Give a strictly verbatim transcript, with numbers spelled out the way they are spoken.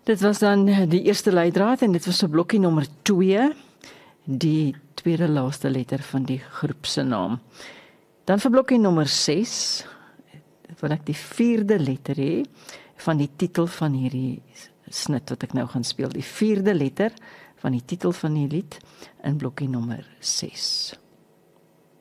Dit was dan die eerste leidraad en dit was op blokkie nommer twee, die tweede laaste letter van die groep se naam. Dan vir blokkie nommer ses, wil ek die vierde letter hê van die titel van hierdie snit wat ek nou gaan speel. Die vierde letter van die titel van die lied in blokkie nommer ses.